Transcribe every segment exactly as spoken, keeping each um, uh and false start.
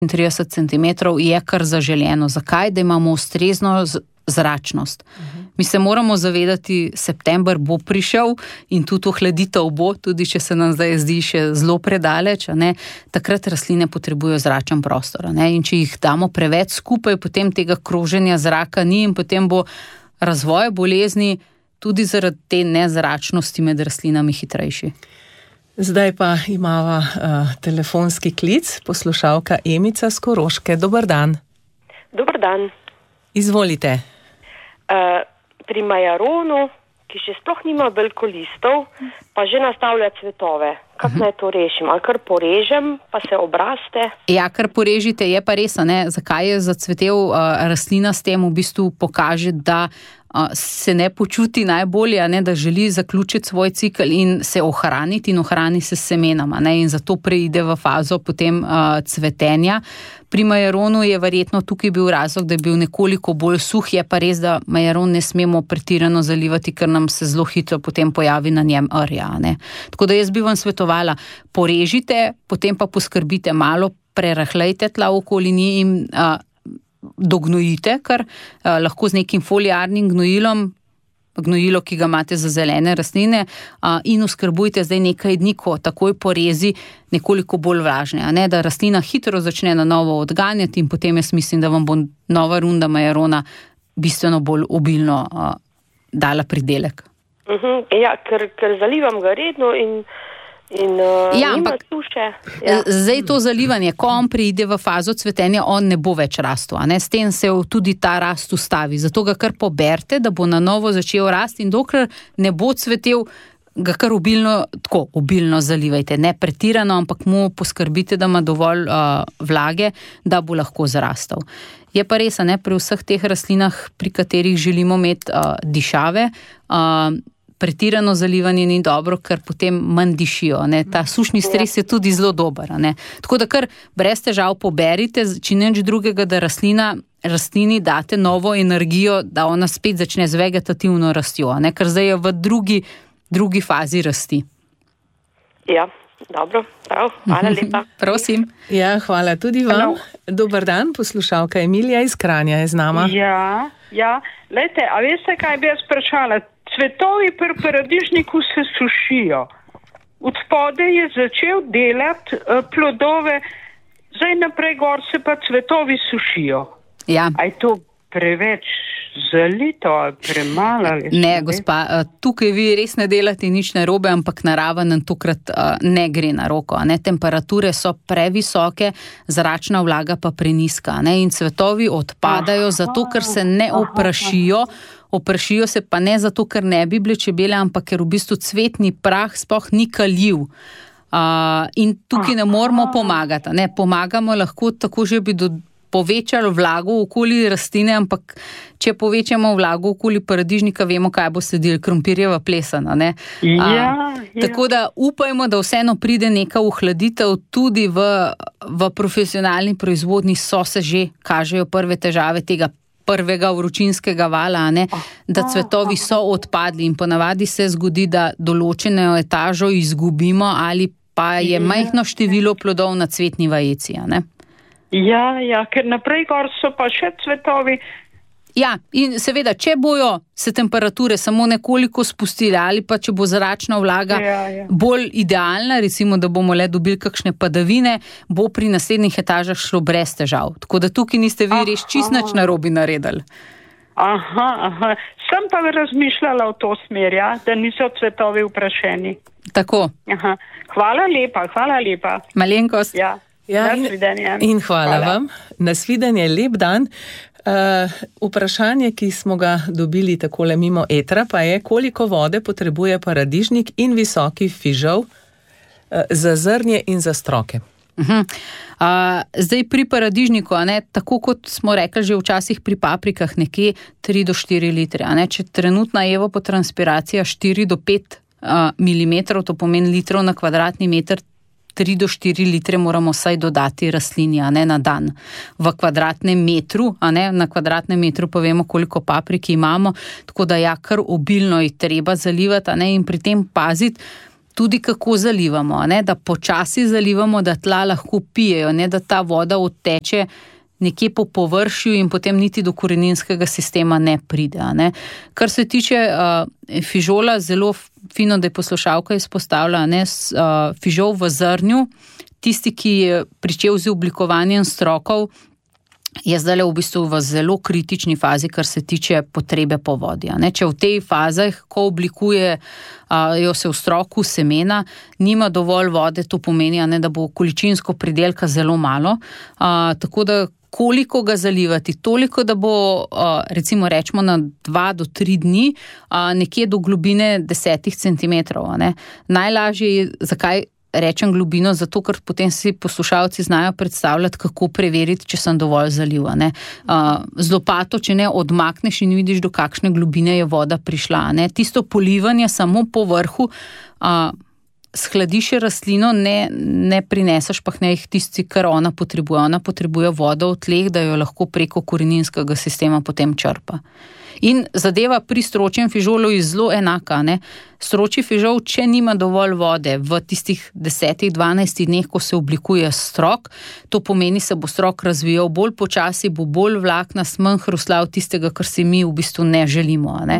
trideset centimetrov je kar zaželeno. Zakaj? Da imamo ustrezno zračnost. Uh-huh. Mi se moramo zavedati, september bo prišel in tudi ohladitev bo, tudi če se nam zdaj zdi še zelo predaleč, a ne, takrat rastline potrebujejo zračen prostor. A ne, in če jih damo preveč skupaj, potem tega kroženja zraka ni in potem bo razvoj bolezni tudi zaradi te nezračnosti med rastlinami hitrejši. Zdaj pa imava uh, telefonski klic, poslušalka Emica z Koroške. Dober dan. Dober dan. Izvolite. Uh, pri majaronu, ki še sploh nima veliko listov, pa že nastavlja cvetove. Kako uh-huh. naj to rešim? Ali kar porežem, pa se obraste? Ja, kar porežite, je pa res, ne? Zakaj je zacvetel uh, rastlina, s tem v bistvu pokaže, da se ne počuti najbolje, ne, da želi zaključiti svoj cikl in se ohraniti in ohrani se s semenama, ne, in zato preide v fazo potem uh, cvetenja. Pri majaronu je verjetno tukaj bil razlog, da je bil nekoliko bolj suh, je pa res, da majaron ne smemo pretirano zalivati, ker nam se zelo hitro potem pojavi na njem rja, ne. Tako da jaz bi vam svetovala, porežite, potem pa poskrbite malo, prerahlejte tla okoli njih in uh, dognojite, kar uh, lahko z nekim foliarnim gnojilom, gnojilo, ki ga imate za zelene rastline, uh, in oskrbujte zdaj nekaj dni, ko takoj porezi nekoliko bolj vlažne, a ne, da rastlina hitro začne na novo odganjati in potem jaz mislim, da vam bo nova runda majarona bistveno bolj obilno uh, dala pridelek. Uh-huh. Ja, ker, ker zalivam ga redno in In, uh, ja, ampak ja. Zdaj to zalivanje, ko on pride v fazo cvetenja, on ne bo več rastel, a ne? S tem se tudi ta rast ustavi, zato ga kar poberte, da bo na novo začel rasti in dokler ne bo cvetel, ga kar obilno, tako obilno zalivajte, ne pretirano, ampak mu poskrbite, da ima dovolj uh, vlage, da bo lahko zrastel. Je pa res, a ne, pri vseh teh rastlinah, pri katerih želimo imeti uh, dišave, uh, pretirano zalivanje ni dobro, ker potem manj dišijo. Ne? Ta sušni stres je tudi zelo dober. Ne? Tako da kar brez težav poberite, če nič drugega, da rastlina, rastlini date novo energijo, da ona spet začne z vegetativno rastjo, ne? Ker zdaj je v drugi, drugi fazi rasti. Ja, dobro, prav, hvala lepa. Prosim. Ja, hvala tudi vam. Hello. Dober dan, poslušalka Emilija iz Kranja je z nama. Ja, ja, lejte, a veste, kaj bi jaz vprašala? Cvetovi pri paradižniku se sušijo. Od spode je začel delati uh, plodove, zdaj naprej gor se pa cvetovi sušijo. Ja. A je to preveč zalito ali premalo? Ne, gospa, tukaj vi res ne delate nič narobe, ampak narava nam tokrat uh, ne gre na roko. Ne? Temperature so previsoke, zračna vlaga pa preniska. Ne? In cvetovi odpadajo, aha, zato ker se ne oprašijo. Oprašijo se pa ne zato, ker ne bi bile čebele, ampak ker v bistvu cvetni prah sploh ni kaljiv. Uh, in tukaj ne moramo pomagati. Ne? Pomagamo lahko tako, že bi do, povečali vlago okoli rastline, ampak če povečamo vlago okoli paradižnika, vemo, kaj bo sledil, krompirjeva plesana. Ne? Uh, ja, ja. Tako da upajmo, da vseeno pride neka ohladitev, tudi v, v profesionalni proizvodnji so se že, kažejo prve težave tega prvega vročinskega vala, ne, da cvetovi so odpadli in ponavadi se zgodi, da določeno etažo izgubimo ali pa je majhno število plodov na cvetni vajeci, ne. Ja, ja, ker naprej gor so pa še cvetovi. Ja, in seveda, če bojo se temperature samo nekoliko spustile ali pa če bo zračna vlaga ja, ja. bolj idealna, recimo, da bomo le dobili kakšne padavine, bo pri naslednjih etažah šlo brez težav. Tako da tukaj niste vi res čist nič narobe naredili. Aha, aha. Sem pa razmišljala v to smer, ja, da niso cvetovi vprašeni. Tako. Aha. Hvala lepa, hvala lepa. Malenkost. Ja, ja in, in hvala, hvala vam. Nasvidenje, lep dan. Uh, vprašanje, ki smo ga dobili takole mimo etra, pa je, koliko vode potrebuje paradižnik in visoki fižol uh, za zrnje in za stroke. Uh-huh. Uh, zdaj pri paradižniku, a ne, tako kot smo rekli že včasih pri paprikah, nekje tri do štiri litre. A ne, če trenutna evapotranspiracija štiri do pet uh, milimetrov, to pomeni litrov na kvadratni meter, tri do štiri litre moramo vsaj dodati rastlini, a ne, na dan. V kvadratnem metru, a ne, na kvadratnem metru pa vemo, koliko papriki imamo, tako da ja, kar obilno je treba zalivati, a ne, in pri tem paziti, tudi kako zalivamo, ne? Da počasi zalivamo, da tla lahko pijejo, ne? Da ta voda odteče nekje po površju in potem niti do koreninskega sistema ne pride. Ne? Kar se tiče uh, fižola, zelo fino, da je poslušalka izpostavila, ne? S, uh, fižol v zrnju, tisti, ki je pričel z oblikovanjem strokov, je zdaj v bistvu v zelo kritični fazi, kar se tiče potrebe po vodi. Ne? Če v tej fazah, ko oblikuje a, jo se v stroku semena, nima dovolj vode, to pomeni, ne, da bo količinsko pridelka zelo malo. A, tako da koliko ga zalivati, toliko, da bo a, recimo rečemo na dva do tri dni a, nekje do globine desetih centimetrov. Ne? Najlažje je, zakaj rečem globino, zato ker potem si poslušalci znajo predstavljati, kako preveriti, če sem dovolj zaliva. Ne? Uh, z lopato, če ne odmakneš in vidiš, do kakšne globine je voda prišla. Ne? Tisto polivanje samo po vrhu uh, shladiše rastlino, ne, ne prineseš pa k njih tisti, kar ona potrebuje. Ona potrebuje vodo v tleh, da jo lahko preko koreninskega sistema potem črpa. In zadeva pri stročjem fižolu je zelo enaka. Ne? Stročji fižol, če nima dovolj vode v tistih desetih, dvanajstih dneh, ko se oblikuje strok, to pomeni, se bo strok razvijal bolj počasi, bo bolj vlaknast, manj hruslav tistega, kar si mi v bistvu ne želimo. Ne?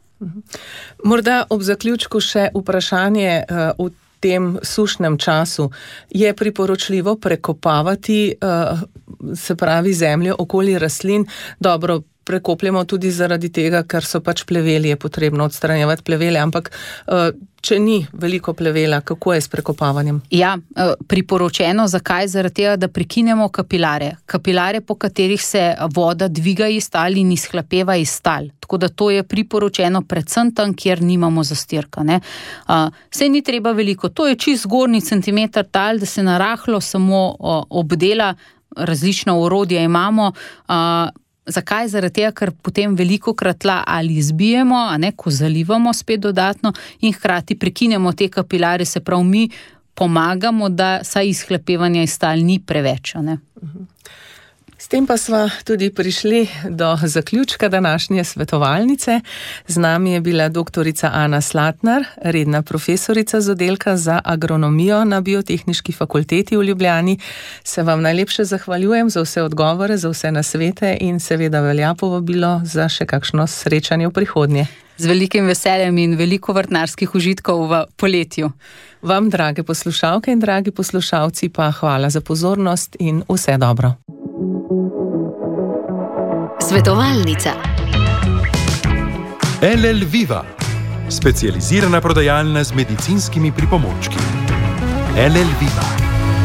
Morda ob zaključku še vprašanje uh, v tem sušnem času. Je priporočljivo prekopavati, uh, se pravi, zemljo okoli rastlin? Dobro, prekopljamo tudi zaradi tega, ker so pač pleveli, je potrebno odstranjevati plevele, ampak uh, če ni veliko plevela, kako je s prekopavanjem? Ja, priporočeno, zakaj? Zaradi tega, da prekinemo kapilare. Kapilare, po katerih se voda dviga iz tal in izhlapeva iz tal. Tako da to je priporočeno predvsem tam, kjer nimamo zastirka. Ne? Uh, sej ni treba veliko, to je čist zgornji centimeter tal, da se narahlo samo uh, obdela, različna orodja imamo. Uh, Zakaj? Zaradi tega, ker potem veliko krat tla ali izbijemo, a ne, ko zalivamo spet dodatno in hkrati prekinemo te kapilare, se pravi mi pomagamo, da saj izhlapevanja iz tal ni preveč. A ne. S tem pa sva tudi prišli do zaključka današnje svetovalnice. Z nami je bila doktorica Ana Slatnar, redna profesorica z oddelka za agronomijo na Biotehniški fakulteti v Ljubljani. Se vam najlepše zahvaljujem za vse odgovore, za vse nasvete in seveda velja povabilo za še kakšno srečanje v prihodnje. Z velikim veseljem in veliko vrtnarskih užitkov v poletju. Vam, drage poslušalke in dragi poslušalci, pa hvala za pozornost in vse dobro. Svetovalnica. L L Viva, specializirana prodajalna z medicinskimi pripomočki. L L Viva.